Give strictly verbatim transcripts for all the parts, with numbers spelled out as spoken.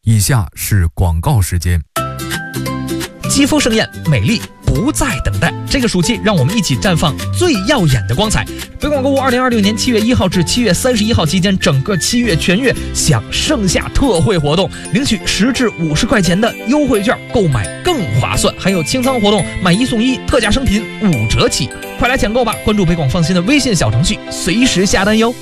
以下是广告时间。 肌肤盛宴，美丽不再等待。这个暑期，让我们一起绽放最耀眼的光彩。北广购物二零二六年七月一号至七月三十一号期间，整个七月全月享盛夏特惠活动，领取十至五十块钱的优惠券，购买更划算。还有清仓活动，买一送一，特价商品五折起，快来抢购吧！关注北广放心的微信小程序，随时下单哟。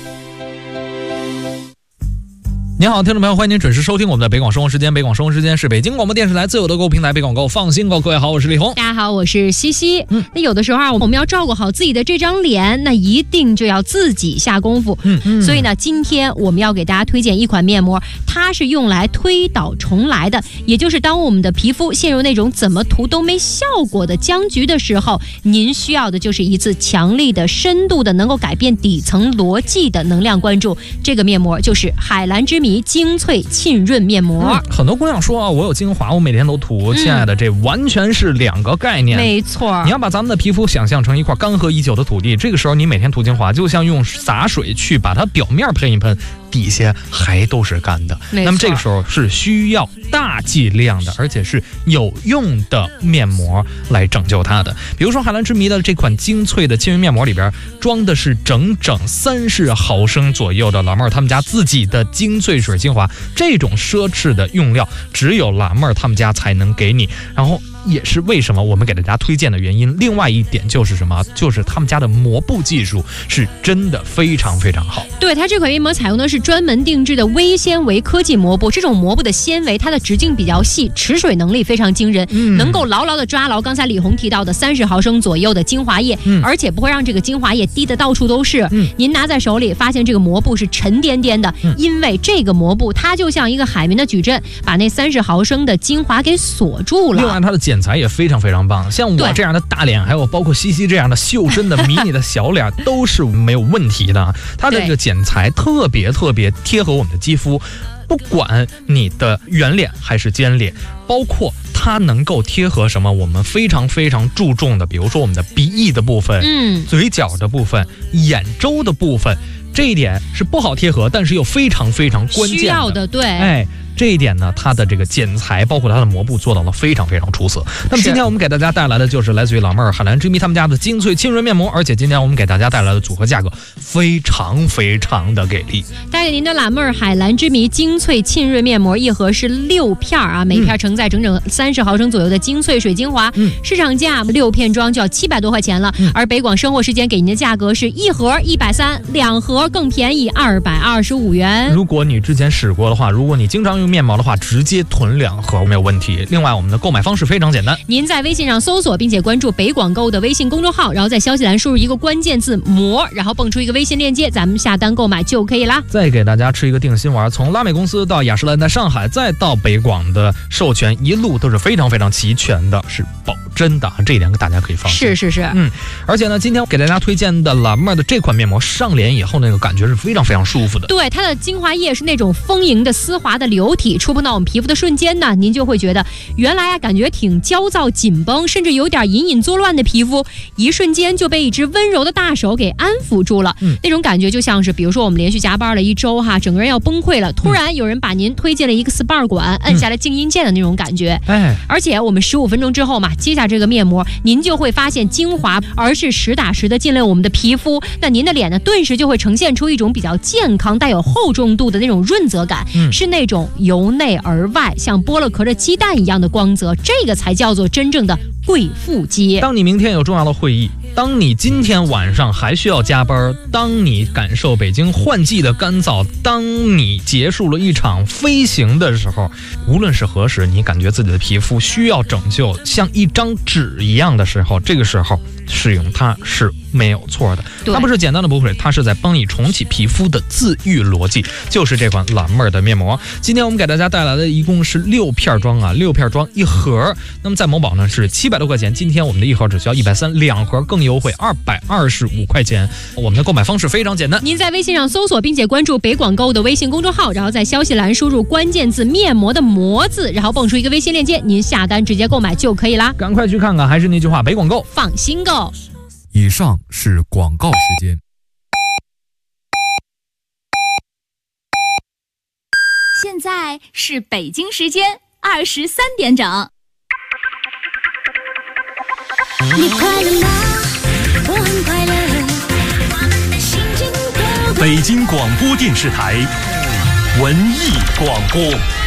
您好，听众朋友，欢迎您准时收听我们的北广生活时间。北广生活时间是北京广播电视台自有的购物平台北广购放心购。各位好，我是李红。 大家好，我是西西。 嗯， 那有的时候啊，我们要照顾好自己的这张脸，那一定就要自己下功夫。 嗯嗯。 所以呢，今天我们要给大家推荐一款面膜，它是用来推倒重来的，也就是当我们的皮肤陷入那种怎么涂都没效果的僵局的时候，您需要的就是一次强力的、深度的、能够改变底层逻辑的能量关注。这个面膜就是海蓝之谜精粹沁润面膜。 嗯、很多姑娘说啊，我有精华，我每天都涂。亲爱的，这完全是两个概念。 没错， 你要把咱们的皮肤想象成一块干涸已久的土地，这个时候你每天涂精华，就像用洒水去把它表面喷一喷，底下还都是干的。那么这个时候是需要大剂量的，而且是有用的面膜来拯救它的。比如说海蓝之谜的这款精粹的沁润面膜里边装的是整整三十毫升左右的老妹儿他们家自己的精粹水精华，这种奢侈的用料只有老妹儿他们家才能给你。然后也是为什么我们给大家推荐的原因。另外一点就是什么？就是他们家的膜布技术是真的非常非常好。 对，它这款面膜采用的是专门定制的微纤维科技膜布，这种膜布的纤维它的直径比较细，持水能力非常惊人，嗯、能够牢牢的抓牢刚才李红提到的三十毫升左右的精华液，嗯、而且不会让这个精华液滴得到处都是。嗯、您拿在手里发现这个膜布是沉甸甸的，嗯、因为这个膜布它就像一个海绵的矩阵，把那三十毫升的精华给锁住了。 另外它的剪裁也非常非常棒，像我这样的大脸，还有包括西西这样的袖珍的迷你的小脸都是没有问题的。它的这个剪裁特别特别贴合我们的肌肤，不管你的圆脸还是尖脸，包括它能够贴合什么我们非常非常注重的，比如说我们的鼻翼的部分，嗯，嘴角的部分，眼周的部分，这一点是不好贴合，但是又非常非常关键的， 需要的，对， 哎。这一点呢，它的这个剪裁，包括它的膜布做到了非常非常出色。那么今天我们给大家带来的就是来自于老妹儿海蓝之谜他们家的精粹沁润面膜，而且今天我们给大家带来的组合价格非常非常的给力。 带给您的老妹儿海蓝之谜精粹沁润面膜一盒是六片啊，每片承载整整三十毫升左右的精粹水精华，嗯、市场价六片装就要七百多块钱了，嗯、而北广生活时间给您的价格是一盒一百三，两盒更便宜二百二十五元。 如果你之前使过的话，如果你经常用面膜的话，直接囤两盒没有问题。另外我们的购买方式非常简单， 您在微信上搜索并且关注北广购的微信公众号，然后在消息栏输入一个关键字膜，然后蹦出一个微信链接，咱们下单购买就可以啦。 再给大家吃一个定心丸，从拉美公司到雅诗兰黛上海再到北广的授权一路都是非常非常齐全的，是保真的，这一点大家可以放心。 是是是， 嗯，而且呢，今天给大家推荐的老妹儿的这款面膜上脸以后那个感觉是非常非常舒服的。 对，它的精华液是那种丰盈的丝滑的流体，触碰到我们皮肤的瞬间呢，您就会觉得原来啊感觉挺焦躁紧绷，甚至有点隐隐作乱的皮肤，一瞬间就被一只温柔的大手给安抚住了。嗯，那种感觉就像是比如说我们连续加班了一周哈，整个人要崩溃了，突然有人把您推进了一个 S P A 馆，摁下了静音键的那种感觉。哎，而且我们十五分钟之后嘛，接下这个面膜，您就会发现精华而是实打实的进了我们的皮肤，那您的脸呢顿时就会呈现出一种比较健康带有厚重度的那种润泽感，嗯、是那种由内而外像剥了壳的鸡蛋一样的光泽，这个才叫做真正的贵妇肌。 当你明天有重要的会议，当你今天晚上还需要加班，当你感受北京换季的干燥，当你结束了一场飞行的时候，无论是何时你感觉自己的皮肤需要拯救，像一张纸一样的时候，这个时候使用它是没有错的。它不是简单的补水，它是在帮你重启皮肤的自愈逻辑，就是这款老妹儿的面膜。今天我们给大家带来的一共是六片装啊，六片装一盒。那么在某宝呢是七百多块钱，今天我们的一盒只需要一百三，两盒更优惠二百二十五块钱。我们的购买方式非常简单， 您在微信上搜索并且关注北广购的微信公众号，然后在消息栏输入关键字面膜的膜字，然后蹦出一个微信链接，您下单直接购买就可以啦。 赶快去看看，还是那句话，北广购放心购。 以上是广告时间。 现在是北京时间二十三点整。 你快乐吗？我很快乐，我们的心情都北京广播电视台文艺广播。